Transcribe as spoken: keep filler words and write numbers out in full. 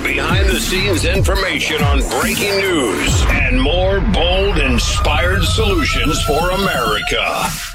behind the scenes information on breaking news, and more bold, inspired solutions for America.